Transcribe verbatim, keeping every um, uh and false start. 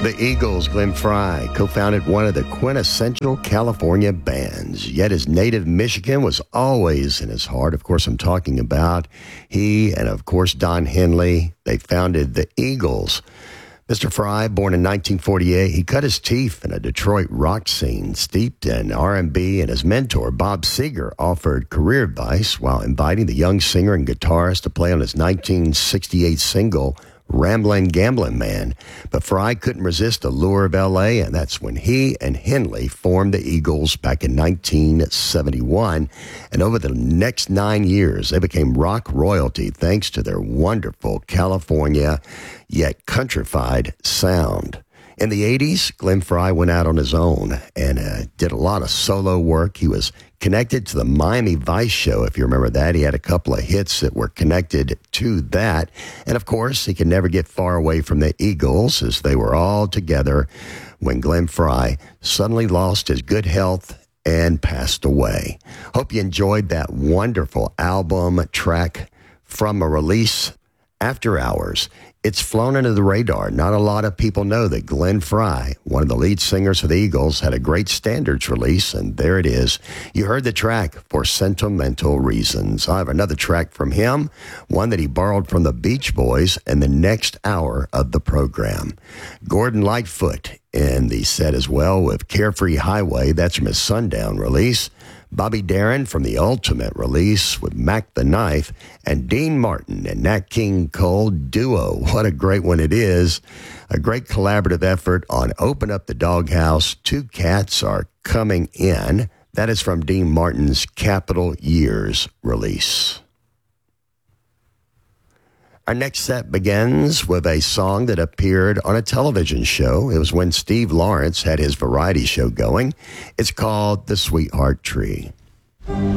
The Eagles, Glenn Frey, co-founded one of the quintessential California bands, yet his native Michigan was always in his heart. Of course, I'm talking about he and, of course, Don Henley. They founded the Eagles. Mister Frey, born in nineteen forty-eight, he cut his teeth in a Detroit rock scene steeped in R and B, and his mentor, Bob Seger, offered career advice while inviting the young singer and guitarist to play on his nineteen sixty-eight single, Ramblin' Gamblin' Man. But Frey couldn't resist the lure of L A, and that's when he and Henley formed the Eagles back in nineteen seventy-one. And over the next nine years, they became rock royalty thanks to their wonderful California, yet countrified sound. In the eighties, Glenn Frey went out on his own and uh, did a lot of solo work. He was connected to the Miami Vice show, if you remember that. He had a couple of hits that were connected to that. And, of course, he could never get far away from the Eagles as they were all together when Glenn Frey suddenly lost his good health and passed away. Hope you enjoyed that wonderful album track from a release, After Hours. It's flown under the radar. Not a lot of people know that Glenn Frey, one of the lead singers of the Eagles, had a great standards release, and there it is. You heard the track, For Sentimental Reasons. I have another track from him, one that he borrowed from the Beach Boys in the next hour of the program. Gordon Lightfoot in the set as well with Carefree Highway. That's from his Sundown release. Bobby Darin from the Ultimate release with Mac the Knife, and Dean Martin and Nat King Cole duo. What a great one it is. A great collaborative effort on Open Up the Doghouse. Two Cats Are Coming In. That is from Dean Martin's Capital Years release. Our next set begins with a song that appeared on a television show. It was when Steve Lawrence had his variety show going. It's called The Sweetheart Tree.